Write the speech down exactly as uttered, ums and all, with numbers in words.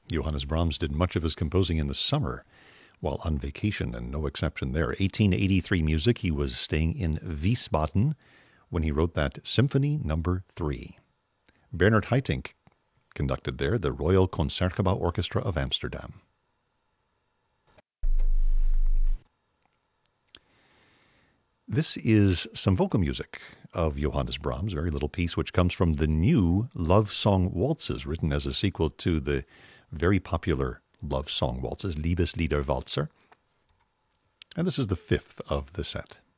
Johannes Brahms did much of his composing in the summer while on vacation, and no exception there. eighteen eighty-three music, he was staying in Wiesbaden when he wrote that Symphony Number three. Bernard Haitink conducted there the Royal Concertgebouw Orchestra of Amsterdam. This is some vocal music of Johannes Brahms, a very little piece which comes from the new Love Song Waltzes, written as a sequel to the very popular Love Song Waltzes, Liebeslieder Walzer. And this is the fifth of the set.